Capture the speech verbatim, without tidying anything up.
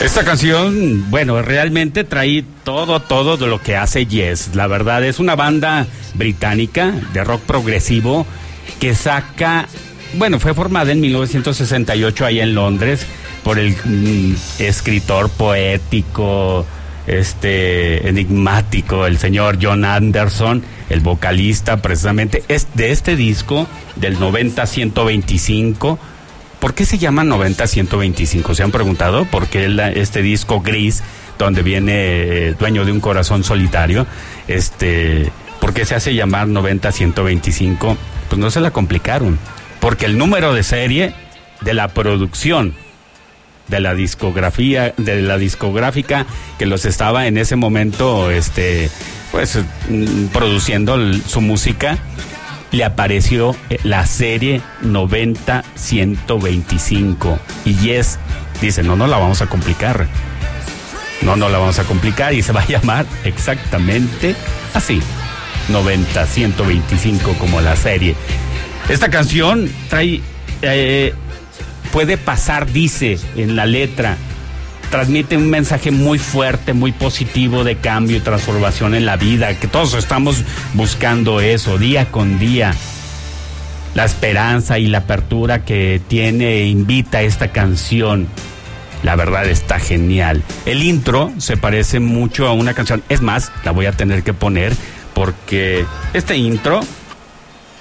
Esta canción, bueno, realmente trae todo, todo de lo que hace Yes. La verdad, es una banda británica de rock progresivo que saca, bueno, fue formada en mil novecientos sesenta y ocho allá en Londres por el mm, escritor poético, este, enigmático, el señor John Anderson, el vocalista precisamente es de este disco del noventa a ciento veinticinco. ¿Por qué se llama noventa a ciento veinticinco? ¿Se han preguntado? Porque el, este disco gris, donde viene eh, Dueño de un corazón solitario, este, ¿por qué se hace llamar noventa a ciento veinticinco? Pues no se la complicaron, porque el número de serie de la producción de la discografía, de la discográfica que los estaba en ese momento, este, pues, produciendo el, su música, le apareció la serie noventa a ciento veinticinco. Y Yes dice, no, no la vamos a complicar. No, no la vamos a complicar y se va a llamar exactamente así. noventa a ciento veinticinco como la serie. Esta canción trae, eh, puede pasar, dice en la letra, transmite un mensaje muy fuerte, muy positivo de cambio y transformación en la vida, que todos estamos buscando eso día con día. La esperanza y la apertura que tiene e invita esta canción, la verdad está genial. El intro se parece mucho a una canción, es más, la voy a tener que poner porque este intro